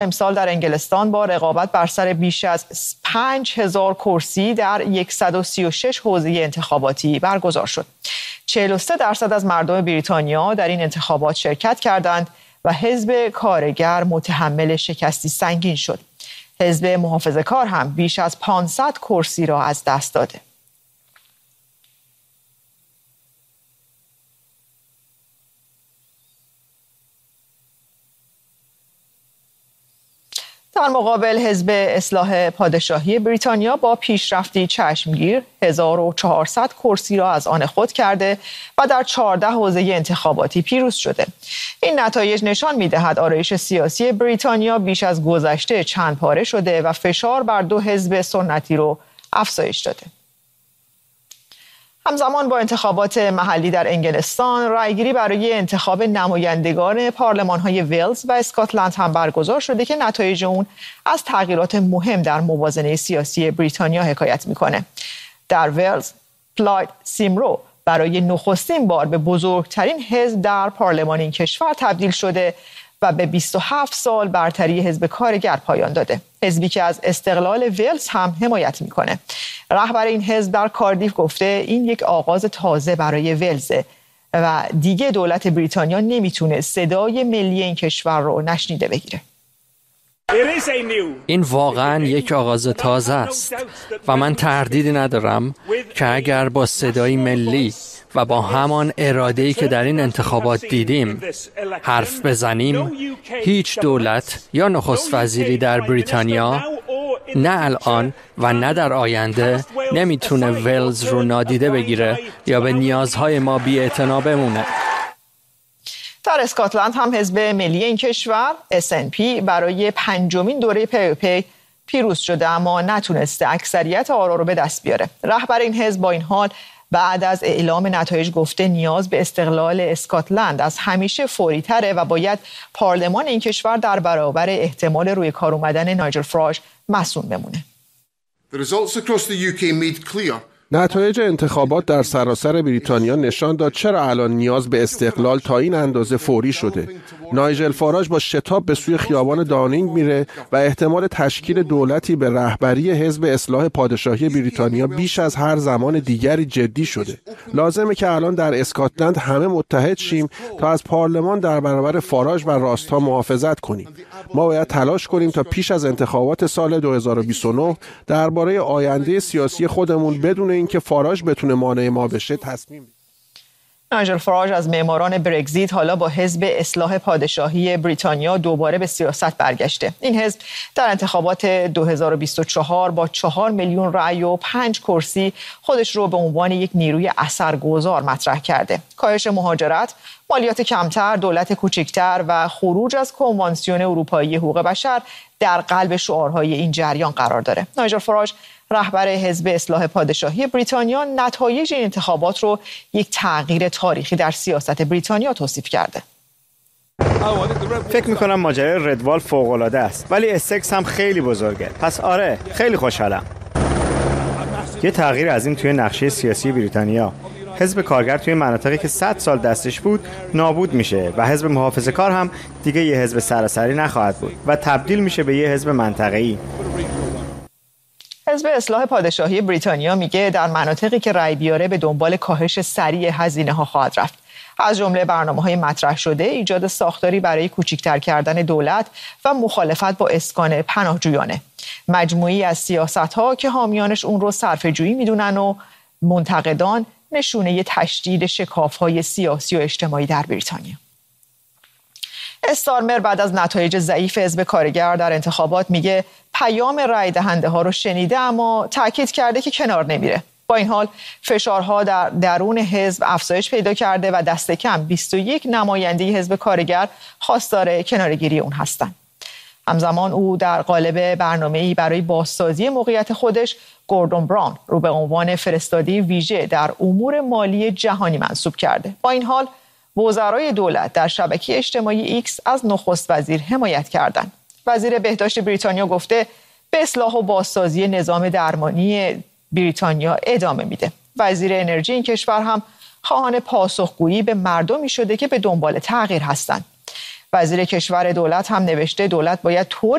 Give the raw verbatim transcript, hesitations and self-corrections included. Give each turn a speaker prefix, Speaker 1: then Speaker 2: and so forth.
Speaker 1: امسال در انگلستان با رقابت بر سر بیش از پنج هزار کرسی در صد و سی و شش حوزه انتخاباتی برگزار شد. چهل و سه درصد از مردم بریتانیا در این انتخابات شرکت کردند و حزب کارگر متحمل شکستی سنگین شد. حزب محافظه‌کار هم بیش از پانصد کرسی را از دست داده. در مقابل حزب اصلاح پادشاهی بریتانیا با پیشرفتی چشمگیر هزار و چهارصد کرسی را از آن خود کرده و در چهارده حوزه انتخاباتی پیروز شده. این نتایج نشان می‌دهد آرایش سیاسی بریتانیا بیش از گذشته چند پاره شده و فشار بر دو حزب سنتی رو افزایش داده. همزمان با انتخابات محلی در انگلستان، رأیگیری برای انتخاب نمایندگان پارلمان‌های ویلز و اسکاتلند هم برگزار شده که نتایج اون از تغییرات مهم در موازنه سیاسی بریتانیا حکایت می‌کنه. در ویلز، پلاید سیمرو برای نخستین بار به بزرگترین حزب در پارلمان این کشور تبدیل شده و به بیست و هفت سال برتری حزب کارگر پایان داده. حزبی که از استقلال ویلز هم حمایت میکنه. رهبر این حزب در کاردیف گفته این یک آغاز تازه برای ولزه و دیگه دولت بریتانیا نمیتونه صدای ملی این کشور رو نشنیده بگیره.
Speaker 2: این واقعا یک آغاز تازه است و من تردیدی ندارم که اگر با صدای ملی و با همان اراده‌ای که در این انتخابات دیدیم حرف بزنیم، هیچ دولت یا نخست وزیری در بریتانیا نه الان و نه در آینده نمیتونه ولز رو نادیده بگیره یا به نیازهای ما بی‌اعتنا بمونه.
Speaker 1: در اسکاتلند هم حزب ملی این کشور اس ان پی برای پنجمین دوره پی پی پیروز شده اما نتونسته اکثریت آرا رو به دست بیاره. رهبر این حزب با این حال بعد از اعلام نتایج گفته نیاز به استقلال اسکاتلند از همیشه فوری تره و باید پارلمان این کشور در برابر احتمال روی کار اومدن نایجل فاراژ مصون بمونه.
Speaker 3: نتایج انتخابات در سراسر بریتانیا نشان داد چرا الان نیاز به استقلال تا این اندازه فوری شده. نایجل فاراژ با شتاب به سوی خیابان دانینگ میره و احتمال تشکیل دولتی به رهبری حزب اصلاح پادشاهی بریتانیا بیش از هر زمان دیگری جدی شده. لازمه که الان در اسکاتلند همه متحد شیم تا از پارلمان در برابر فاراژ و راست‌ها محافظت کنیم. ما باید تلاش کنیم تا پیش از انتخابات سال دو هزار و بیست و نه درباره آینده سیاسی خودمون بدون اینکه فاراژ بتونه مانع ما بشه تصمیم بگیریم.
Speaker 1: نایجل فاراژ از معماران برگزیت حالا با حزب اصلاح پادشاهی بریتانیا دوباره به سیاست برگشته. این حزب در انتخابات دو هزار و بیست و چهار با چهار میلیون رأی و پنج کرسی خودش رو به عنوان یک نیروی اثرگذار مطرح کرده. کاهش مهاجرت، مالیات کمتر، دولت کوچکتر و خروج از کنوانسیون اروپایی حقوق بشر در قلب شعارهای این جریان قرار داره. نایجل فاراژ رهبر حزب اصلاح پادشاهی بریتانیا نتایج این انتخابات رو یک تغییر تاریخی در سیاست بریتانیا توصیف کرده.
Speaker 4: فکر میکنم ماجرای ردوال فوق‌العاده است ولی اسکس هم خیلی بزرگه. پس آره خیلی خوشحالم. یه تغییر از این توی نقشه سیاسی بریتانیا. حزب کارگر توی مناطقی که صد سال دستش بود نابود میشه و حزب محافظه‌کار هم دیگه یه حزب سراسری نخواهد بود و تبدیل میشه به یه حزب منطقه‌ای.
Speaker 1: حزب اصلاح پادشاهی بریتانیا میگه در مناطقی که رأی بیاره به دنبال کاهش سریع هزینه ها خواهد رفت. از جمله برنامه‌های مطرح شده ایجاد ساختاری برای کوچکتر کردن دولت و مخالفت با اسکان پناهجویانه. مجموعی از سیاست‌ها که حامیانش اون رو صرفه‌جویی میدونن و منتقدان نشونه تشدید شکاف‌های سیاسی و اجتماعی در بریتانیا. استارمر بعد از نتایج ضعیف حزب کارگر در انتخابات میگه پیام رای دهنده ها رو شنیده اما تاکید کرده که کنار نمیره. با این حال فشارها در درون حزب افزایش پیدا کرده و دست کم بیست و یک نماینده حزب کارگر خواستار کنارگیری اون هستند. همزمان او در قالب برنامه‌ای برای بازسازی موقعیت خودش گوردون براون رو به عنوان فرستاده ویژه در امور مالی جهانی منصوب کرده. با این حال وزرای دولت در شبکه اجتماعی ایکس از نخست وزیر حمایت کردند. وزیر بهداشت بریتانیا گفته به اصلاح و بازسازی نظام درمانی بریتانیا ادامه میده. وزیر انرژی این کشور هم خواهان پاسخگویی به مردمی شده که به دنبال تغییر هستند. وزیر کشور دولت هم نوشته دولت باید طوری